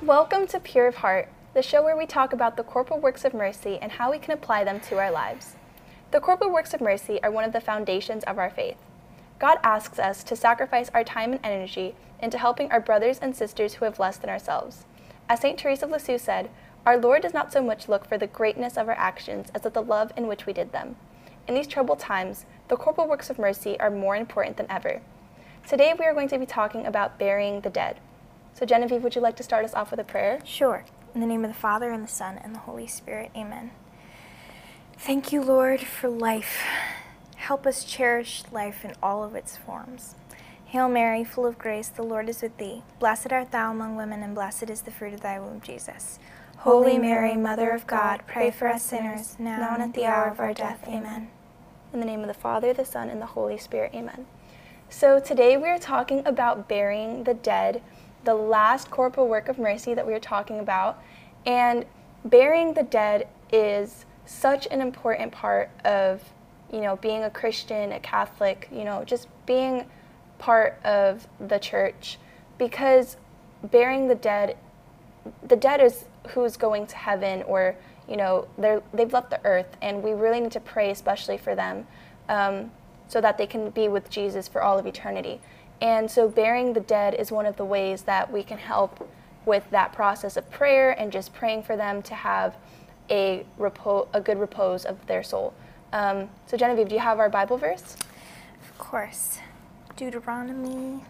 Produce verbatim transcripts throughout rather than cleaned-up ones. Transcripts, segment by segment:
Welcome to Pure of Heart, the show where we talk about the corporal works of mercy and how we can apply them to our lives. The corporal works of mercy are one of the foundations of our faith. God asks us to sacrifice our time and energy into helping our brothers and sisters who have less than ourselves. As Saint Teresa of Lisieux said, our Lord does not so much look for the greatness of our actions as at the love in which we did them. In these troubled times, the corporal works of mercy are more important than ever. Today we are going to be talking about burying the dead. So Genevieve, would you like to start us off with a prayer? Sure. In the name of the Father, and the Son, and the Holy Spirit. Amen. Thank you, Lord, for life. Help us cherish life in all of its forms. Hail Mary, full of grace, the Lord is with thee. Blessed art thou among women, and blessed is the fruit of thy womb, Jesus. Holy Mary, Mother of God, pray for us sinners, now and at the hour of our death. Amen. In the name of the Father, the Son, and the Holy Spirit. Amen. So today we are talking about burying the dead, the last corporal work of mercy that we are talking about. And burying the dead is such an important part of, you know, being a Christian, a Catholic, you know, just being part of the church, because burying the dead, the dead is who's going to heaven, or, you know, they're, they've left the earth, and we really need to pray especially for them, um, so that they can be with Jesus for all of eternity. And so burying the dead is one of the ways that we can help with that process of prayer and just praying for them to have a repo- a good repose of their soul. Um, so Genevieve, do you have our Bible verse? Of course. Deuteronomy.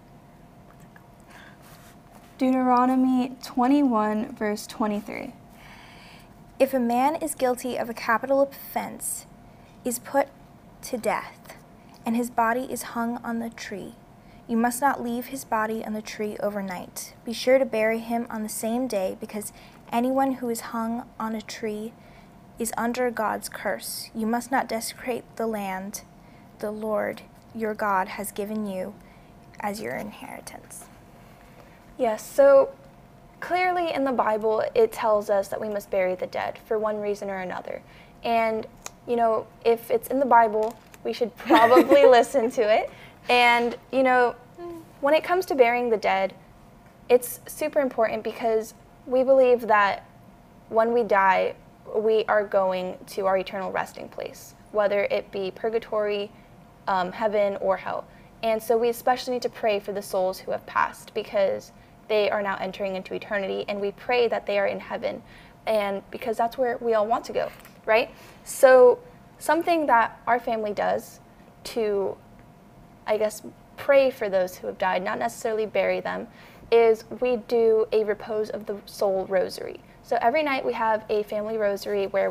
Deuteronomy twenty-one, verse twenty-three. If a man is guilty of a capital offense, is put to death, and his body is hung on the tree, you must not leave his body on the tree overnight. Be sure to bury him on the same day, because anyone who is hung on a tree is under God's curse. You must not desecrate the land the Lord your God has given you as your inheritance. Yes, so clearly in the Bible it tells us that we must bury the dead for one reason or another. And, you know, if it's in the Bible, we should probably listen to it. And, you know, when it comes to burying the dead, it's super important because we believe that when we die, we are going to our eternal resting place, whether it be purgatory, um, heaven, or hell. And so we especially need to pray for the souls who have passed, because they are now entering into eternity, and we pray that they are in heaven, and because that's where we all want to go, right? So something that our family does to, I guess, pray for those who have died, not necessarily bury them, is we do a repose of the soul rosary. So every night we have a family rosary where